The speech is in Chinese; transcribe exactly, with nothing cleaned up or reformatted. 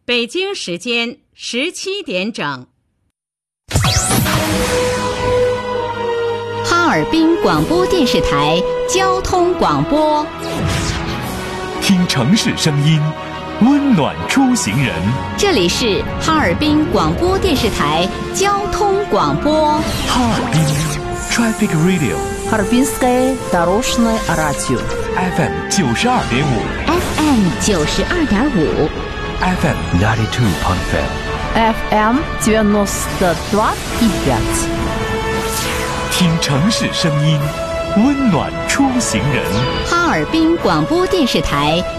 北京时间十七点整。 哈尔滨广播电视台交通广播， 听城市声音，温暖出行人。 这里是哈尔滨广播电视台交通广播。 哈尔滨 Traffic Radio， Харбинское дорожное радио F M 九十二点五 F M 九十二点五 F M ninety two point five F M девяносто два и пять。 听城市声音，温暖出行人。 哈尔滨广播电视台